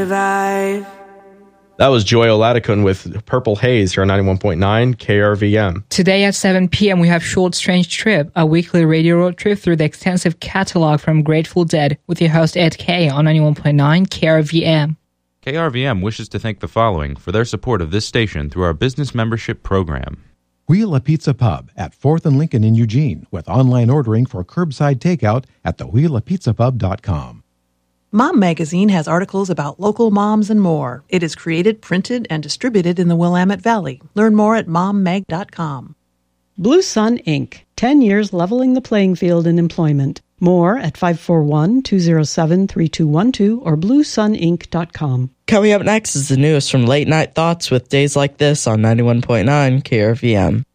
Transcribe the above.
That was Joy Oladokun with Purple Haze here on 91.9 KRVM. Today at 7 p.m. we have Short Strange Trip, a weekly radio road trip through the extensive catalog from Grateful Dead with your host Ed Kay on 91.9 KRVM. KRVM wishes to thank the following for their support of this station through our business membership program. Wheel a Pizza Pub at 4th and Lincoln in Eugene with online ordering for curbside takeout at thewheelapizzapub.com. Mom Magazine has articles about local moms and more. It is created, printed, and distributed in the Willamette Valley. Learn more at mommag.com. Blue Sun Inc., 10 years leveling the playing field in employment. More at 541-207-3212 or bluesuninc.com. Coming up next is the newest from Late Night Thoughts with Days Like This on 91.9 KRVM.